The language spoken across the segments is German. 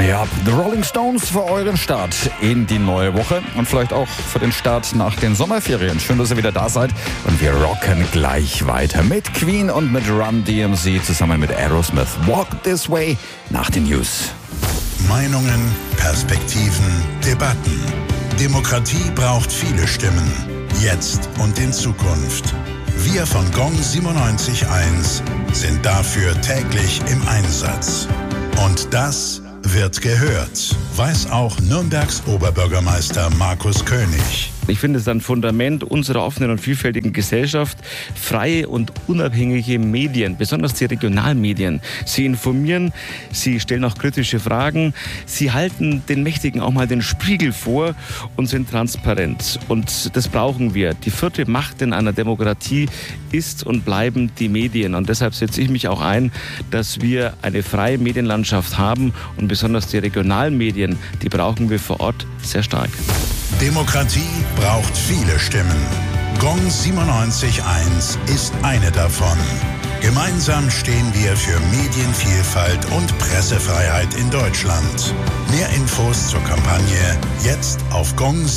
me up. The Rolling Stones für euren Start in die neue Woche und vielleicht auch für den Start nach den Sommerferien. Schön, dass ihr wieder da seid und wir rocken gleich weiter mit Queen und mit Run DMC zusammen mit Aerosmith. Walk This Way nach den News. Meinungen, Perspektiven, Debatten. Demokratie braucht viele Stimmen. Jetzt und in Zukunft. Wir von Gong 97.1 sind dafür täglich im Einsatz. Und das wird gehört, weiß auch Nürnbergs Oberbürgermeister Markus König. Ich finde es ein Fundament unserer offenen und vielfältigen Gesellschaft, freie und unabhängige Medien, besonders die Regionalmedien. Sie informieren, sie stellen auch kritische Fragen, sie halten den Mächtigen auch mal den Spiegel vor und sind transparent. Und das brauchen wir. Die vierte Macht in einer Demokratie ist und bleiben die Medien. Und deshalb setze ich mich auch ein, dass wir eine freie Medienlandschaft haben und besonders die Regionalmedien, die brauchen wir vor Ort sehr stark. Demokratie braucht viele Stimmen. Gong 97.1 ist eine davon. Gemeinsam stehen wir für Medienvielfalt und Pressefreiheit in Deutschland. Mehr Infos zur Kampagne jetzt auf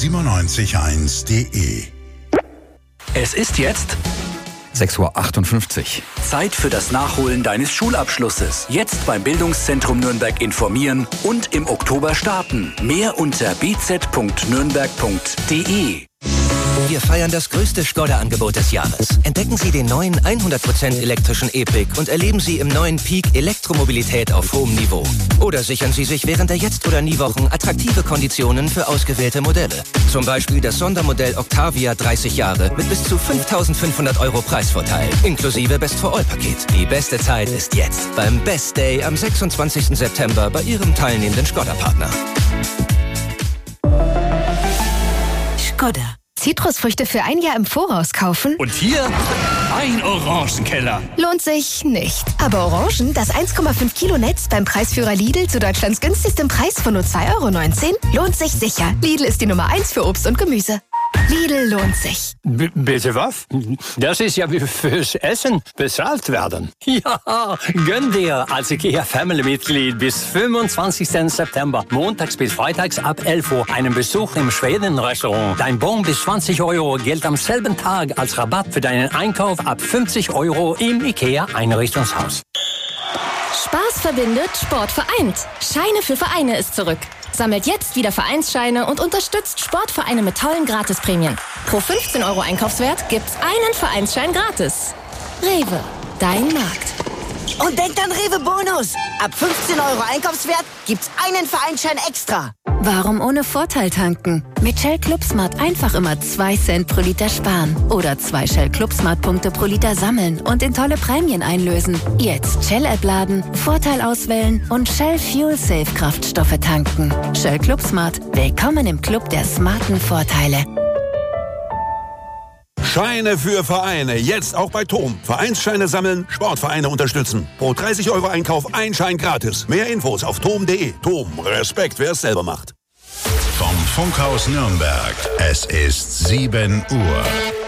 gong971.de. Es ist jetzt 6.58 Uhr. Zeit für das Nachholen deines Schulabschlusses. Jetzt beim Bildungszentrum Nürnberg informieren und im Oktober starten. Mehr unter bz.nürnberg.de. Wir feiern das größte Skoda-Angebot des Jahres. Entdecken Sie den neuen 100% elektrischen E-Pick und erleben Sie im neuen Peak Elektromobilität auf hohem Niveau. Oder sichern Sie sich während der Jetzt- oder Nie-Wochen attraktive Konditionen für ausgewählte Modelle. Zum Beispiel das Sondermodell Octavia 30 Jahre mit bis zu 5.500 € Preisvorteil, inklusive Best-for-All-Paket. Die beste Zeit ist jetzt beim Best Day am 26. September bei Ihrem teilnehmenden Skoda-Partner. Skoda. Zitrusfrüchte für ein Jahr im Voraus kaufen? Und hier ein Orangenkeller. Lohnt sich nicht. Aber Orangen, das 1,5 Kilo Netz beim Preisführer Lidl zu Deutschlands günstigstem Preis von nur 2,19 € lohnt sich sicher. Lidl ist die Nummer 1 für Obst und Gemüse. Lidl lohnt sich. Bitte was? Das ist ja wie fürs Essen bezahlt werden. Ja, gönn dir als IKEA-Family-Mitglied bis 25. September, montags bis freitags ab 11 Uhr, einen Besuch im Schweden-Restaurant. Dein Bon bis 20 € gilt am selben Tag als Rabatt für deinen Einkauf ab 50 € im IKEA-Einrichtungshaus. Spaß verbindet, Sport vereint. Scheine für Vereine ist zurück. Sammelt jetzt wieder Vereinsscheine und unterstützt Sportvereine mit tollen Gratisprämien. Pro 15 € Einkaufswert gibt's einen Vereinsschein gratis. Rewe, dein Markt. Und denkt an Rewe Bonus. Ab 15 € Einkaufswert gibt's einen Vereinsschein extra. Warum ohne Vorteil tanken? Mit Shell Club Smart einfach immer 2 Cent pro Liter sparen. Oder 2 Shell Club Smart Punkte pro Liter sammeln und in tolle Prämien einlösen. Jetzt Shell-App laden, Vorteil auswählen und Shell Fuel Safe Kraftstoffe tanken. Shell Club Smart. Willkommen im Club der smarten Vorteile. Scheine für Vereine, jetzt auch bei TOM. Vereinsscheine sammeln, Sportvereine unterstützen. Pro 30 € Einkauf ein Schein gratis. Mehr Infos auf tom.de. TOM, Respekt, wer es selber macht. Vom Funkhaus Nürnberg, es ist 7 Uhr.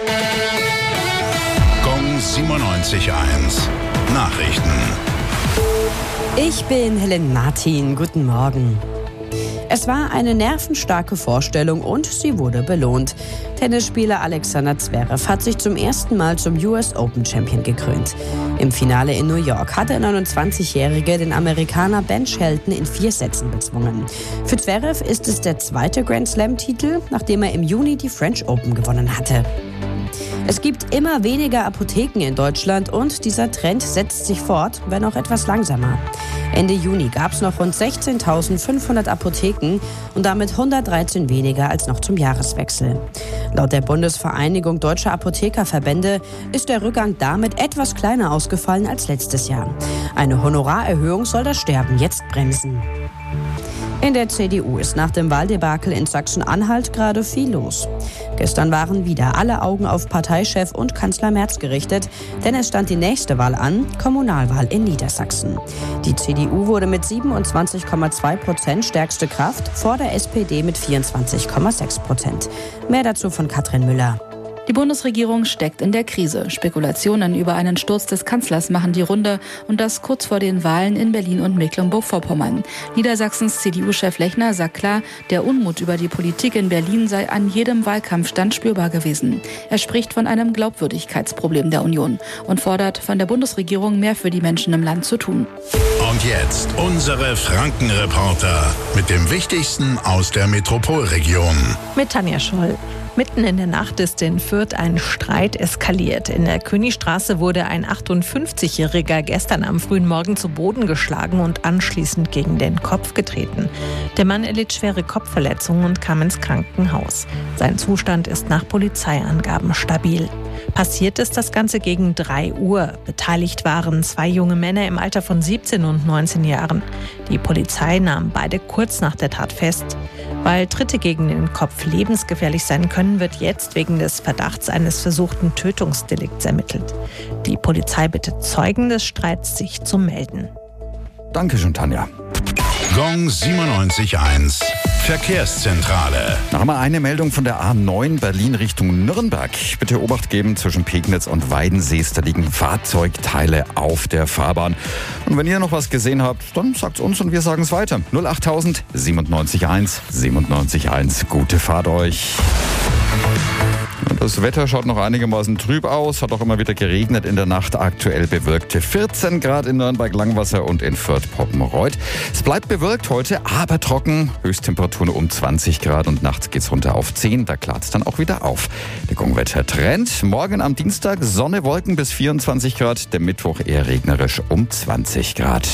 Gong 97.1 Nachrichten. Ich bin Helen Martin. Guten Morgen. Es war eine nervenstarke Vorstellung und sie wurde belohnt. Tennisspieler Alexander Zverev hat sich zum ersten Mal zum US Open Champion gekrönt. Im Finale in New York hat der 29-Jährige den Amerikaner Ben Shelton in 4 Sätzen bezwungen. Für Zverev ist es der zweite Grand Slam-Titel, nachdem er im Juni die French Open gewonnen hatte. Es gibt immer weniger Apotheken in Deutschland und dieser Trend setzt sich fort, wenn auch etwas langsamer. Ende Juni gab es noch rund 16.500 Apotheken und damit 113 weniger als noch zum Jahreswechsel. Laut der Bundesvereinigung Deutscher Apothekerverbände ist der Rückgang damit etwas kleiner ausgefallen als letztes Jahr. Eine Honorarerhöhung soll das Sterben jetzt bremsen. In der CDU ist nach dem Wahldebakel in Sachsen-Anhalt gerade viel los. Gestern waren wieder alle Augen auf Parteichef und Kanzler Merz gerichtet, denn es stand die nächste Wahl an, Kommunalwahl in Niedersachsen. Die CDU wurde mit 27,2% stärkste Kraft vor der SPD mit 24,6%. Mehr dazu von Katrin Müller. Die Bundesregierung steckt in der Krise. Spekulationen über einen Sturz des Kanzlers machen die Runde und das kurz vor den Wahlen in Berlin und Mecklenburg-Vorpommern. Niedersachsens CDU-Chef Lechner sagt klar, der Unmut über die Politik in Berlin sei an jedem Wahlkampfstand spürbar gewesen. Er spricht von einem Glaubwürdigkeitsproblem der Union und fordert von der Bundesregierung mehr für die Menschen im Land zu tun. Und jetzt unsere Franken-Reporter mit dem Wichtigsten aus der Metropolregion. Mit Tanja Scholl. Mitten in der Nacht ist in Fürth ein Streit eskaliert. In der Königstraße wurde ein 58-Jähriger gestern am frühen Morgen zu Boden geschlagen und anschließend gegen den Kopf getreten. Der Mann erlitt schwere Kopfverletzungen und kam ins Krankenhaus. Sein Zustand ist nach Polizeiangaben stabil. Passiert ist das Ganze gegen 3 Uhr. Beteiligt waren 2 junge Männer im Alter von 17 und 19 Jahren. Die Polizei nahm beide kurz nach der Tat fest. Weil Tritte gegen den Kopf lebensgefährlich sein können, wird jetzt wegen des Verdachts eines versuchten Tötungsdelikts ermittelt. Die Polizei bittet Zeugen des Streits, sich zu melden. Dankeschön, Tanja. Gong 97.1 Verkehrszentrale. Noch einmal eine Meldung von der A9 Berlin Richtung Nürnberg. Bitte Obacht geben, zwischen Pegnitz und Weidensees, da liegen Fahrzeugteile auf der Fahrbahn. Und wenn ihr noch was gesehen habt, dann sagt's uns und wir sagen es weiter. 08000 97.1 97.1. Gute Fahrt euch. Das Wetter schaut noch einigermaßen trüb aus, hat auch immer wieder geregnet in der Nacht, aktuell bewölkte 14 Grad in Nürnberg-Langwasser und in Fürth-Poppenreuth. Es bleibt bewölkt heute, aber trocken, Höchsttemperaturen um 20 Grad und nachts geht's runter auf 10, da klart's dann auch wieder auf. Der Gongwetter-Trend, morgen am Dienstag Sonne, Wolken bis 24 Grad, der Mittwoch eher regnerisch um 20 Grad.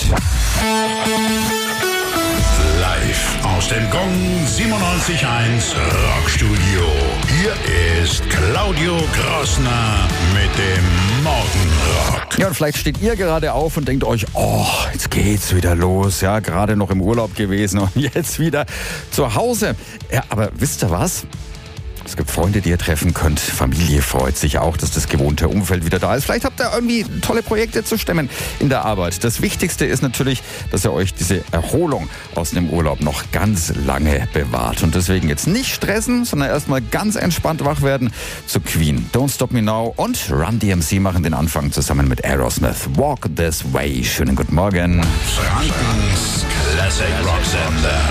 Live aus dem Gong 97.1 Rockstudio. Hier ist Claudio Grossner mit dem Morgenrock. Ja, und vielleicht steht ihr gerade auf und denkt euch, oh, jetzt geht's wieder los. Ja, gerade noch im Urlaub gewesen und jetzt wieder zu Hause. Ja, aber wisst ihr was? Es gibt Freunde, die ihr treffen könnt. Familie freut sich auch, dass das gewohnte Umfeld wieder da ist. Vielleicht habt ihr irgendwie tolle Projekte zu stemmen in der Arbeit. Das Wichtigste ist natürlich, dass ihr euch diese Erholung aus dem Urlaub noch ganz lange bewahrt. Und deswegen jetzt nicht stressen, sondern erstmal ganz entspannt wach werden zu Queen. Don't Stop Me Now und Run DMC machen den Anfang zusammen mit Aerosmith. Walk This Way. Schönen guten Morgen. Frankens Classic Rock Sender.